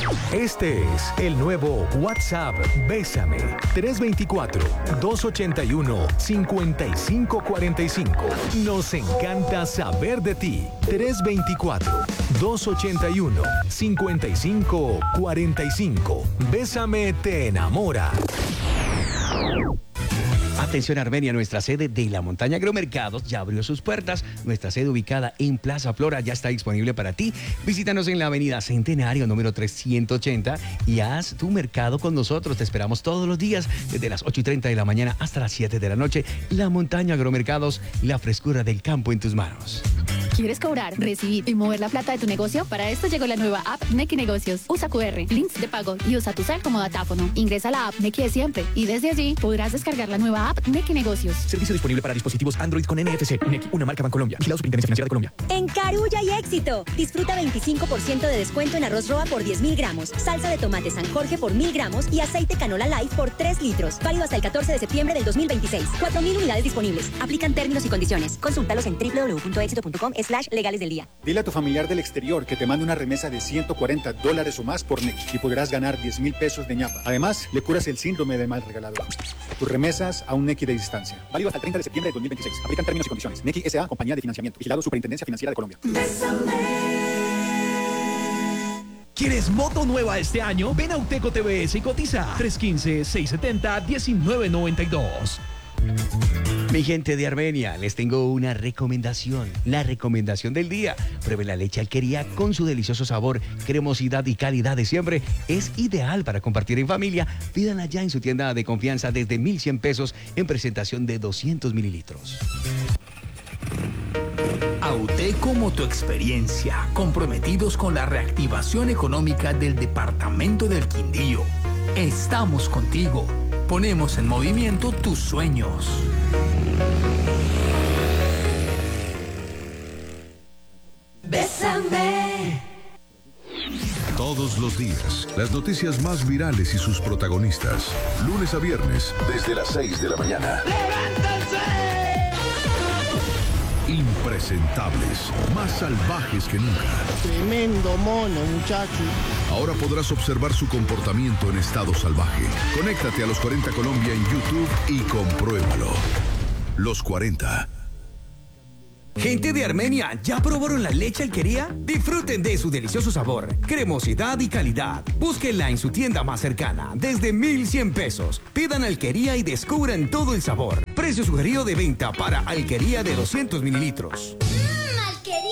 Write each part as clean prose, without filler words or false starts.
Este es el nuevo WhatsApp Bésame 324-281-5545. Nos encanta saber de ti. 324-281-5545. Bésame te enamora. Atención Armenia, nuestra sede de la Montaña Agromercados ya abrió sus puertas. Nuestra sede ubicada en Plaza Flora ya está disponible para ti. Visítanos en la avenida Centenario número 380 y haz tu mercado con nosotros. Te esperamos todos los días desde las 8:30 de la mañana hasta las 7 de la noche. La Montaña Agromercados, la frescura del campo en tus manos. ¿Quieres cobrar, recibir y mover la plata de tu negocio? Para esto llegó la nueva app Nequi Negocios. Usa QR, links de pago y usa tu cel como datáfono. Ingresa a la app Nequi de siempre y desde allí podrás descargar la nueva app Nequi Negocios. Servicio disponible para dispositivos Android con NFC. Nequi, una marca Bancolombia. Vigilado Superintendencia Financiera de Colombia. En Carulla hay éxito. Disfruta 25% de descuento en arroz roa por 10.000 gramos, salsa de tomate San Jorge por 1.000 gramos y aceite canola light por 3 litros. Válido hasta el 14 de septiembre del 2026. 4.000 unidades disponibles. Aplican términos y condiciones. Consúltalos en www.exito.com/legales del día. Dile a tu familiar del exterior que te mande una remesa de $140 o más por Nequi y podrás ganar 10.000 pesos de ñapa. Además, le curas el síndrome del mal regalador. Tus remesas a un Nequi de distancia. Válido hasta el 30 de septiembre de 2026. Aplican términos y condiciones. Nequi S.A. Compañía de Financiamiento. Vigilado Superintendencia Financiera de Colombia. ¿Quieres moto nueva este año? Ven a Uteco TVS y cotiza. 315-670-1992. Mi gente de Armenia, les tengo una recomendación, la recomendación del día. Pruebe la leche Alquería con su delicioso sabor, cremosidad y calidad de siempre. Es ideal para compartir en familia. Pídanla ya en su tienda de confianza desde 1.100 pesos en presentación de 200 mililitros. Auteco Motoexperiencia, comprometidos con la reactivación económica del departamento del Quindío. Estamos contigo. Ponemos en movimiento tus sueños. Bésame. Todos los días, las noticias más virales y sus protagonistas. Lunes a viernes, desde las 6 de la mañana. ¡Levántense! Impresentables, más salvajes que nunca. Tremendo mono, muchacho. Ahora podrás observar su comportamiento en estado salvaje. Conéctate a Los 40 Colombia en YouTube y compruébalo. Los 40. Gente de Armenia, ¿ya probaron la leche Alquería? Disfruten de su delicioso sabor, cremosidad y calidad. Búsquenla en su tienda más cercana, desde 1.100 pesos. Pidan Alquería y descubran todo el sabor. Precio sugerido de venta para Alquería de 200 mililitros. ¡Alquería!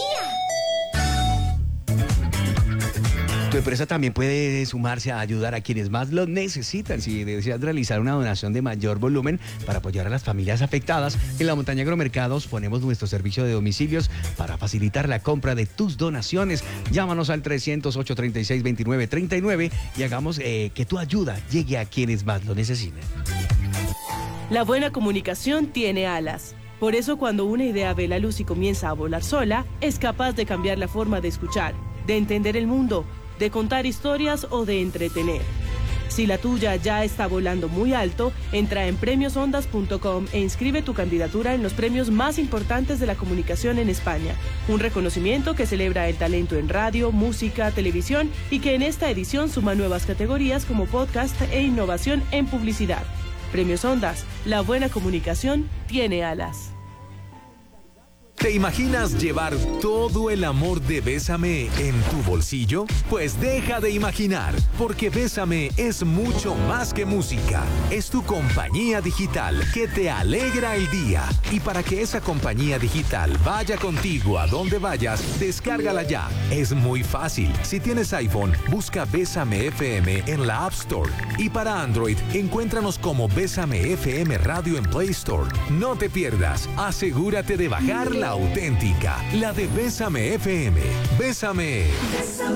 Tu empresa también puede sumarse a ayudar a quienes más lo necesitan. Si deseas realizar una donación de mayor volumen para apoyar a las familias afectadas, en la Montaña Agromercados ponemos nuestro servicio de domicilios para facilitar la compra de tus donaciones. Llámanos al 300-836-2939 y hagamos que tu ayuda llegue a quienes más lo necesiten. La buena comunicación tiene alas. Por eso, cuando una idea ve la luz y comienza a volar sola, es capaz de cambiar la forma de escuchar, de entender el mundo, de contar historias o de entretener. Si la tuya ya está volando muy alto, entra en premiosondas.com e inscribe tu candidatura en los premios más importantes de la comunicación en España. Un reconocimiento que celebra el talento en radio, música, televisión y que en esta edición suma nuevas categorías como podcast e innovación en publicidad. Premios Ondas, la buena comunicación tiene alas. ¿Te imaginas llevar todo el amor de Bésame en tu bolsillo? Pues deja de imaginar, porque Bésame es mucho más que música. Es tu compañía digital que te alegra el día. Y para que esa compañía digital vaya contigo a donde vayas, descárgala ya. Es muy fácil. Si tienes iPhone, busca Bésame FM en la App Store. Y para Android, encuéntranos como Bésame FM Radio en Play Store. No te pierdas. Asegúrate de bajar la auténtica, la de Bésame FM. Bésame. Bésame.